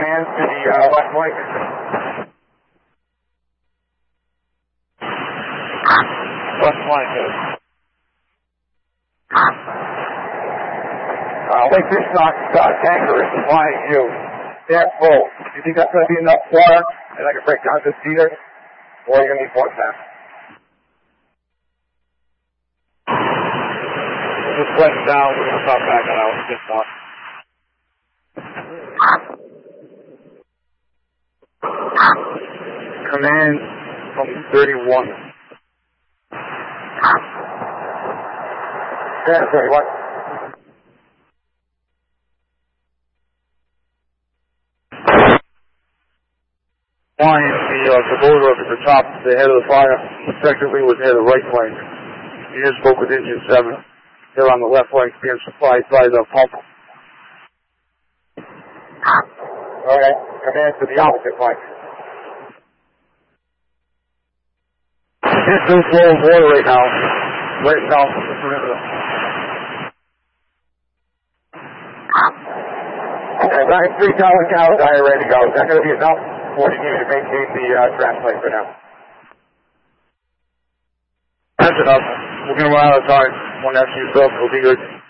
command to the left flank. Left flank is. Lake Fishnock tanker is supplying you. They're full. You think that's going to be enough water and I can break down this feeder? Or are you going to need more than that? Just went down, we're going to start backing out. Just not. Command from 31. Yeah, 31. Flying the motor up at the top, the head of the fire, effectively was near the right flank. He just spoke with engine 7. Here on the left flank being supplied by the pump. Okay, command to the opposite flank. There's no flow of water right now. Right now, the perimeter. Okay, back 3,000 gallons tire ready to go. Is that going to be enough? Or do you need to maintain the track plate for now? That's enough. We're going to run out of time. When that's used up, it'll be good.